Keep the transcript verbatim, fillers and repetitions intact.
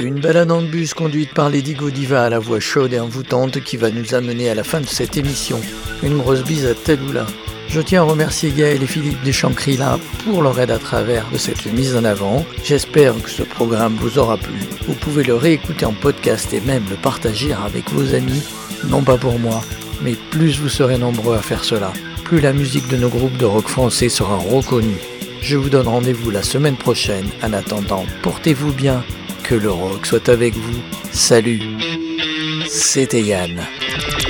Une balade en bus conduite par Lady Godiva à la voix chaude et envoûtante qui va nous amener à la fin de cette émission. Une grosse bise à Taloula. Je tiens à remercier Gaël et Philippe Deschamps-Crila pour leur aide à travers de cette mise en avant. J'espère que ce programme vous aura plu. Vous pouvez le réécouter en podcast et même le partager avec vos amis. Non pas pour moi, mais plus vous serez nombreux à faire cela, plus la musique de nos groupes de rock français sera reconnue. Je vous donne rendez-vous la semaine prochaine. En attendant, portez-vous bien. Que le rock soit avec vous. Salut, c'était Yann.